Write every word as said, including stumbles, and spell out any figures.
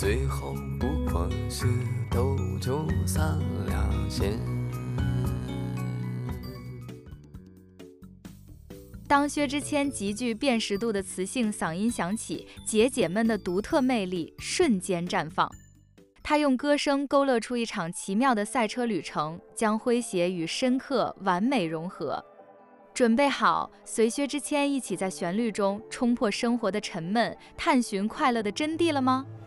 最后不过是斗酒三两线。 当薛之谦极具辨识度的磁性嗓音响起，姐姐们的独特魅力瞬间绽放。他用歌声勾勒出一场奇妙的赛车旅程，将诙谐与深刻完美融合。准备好，随薛之谦一起在旋律中冲破生活的沉闷，探寻快乐的真谛了吗？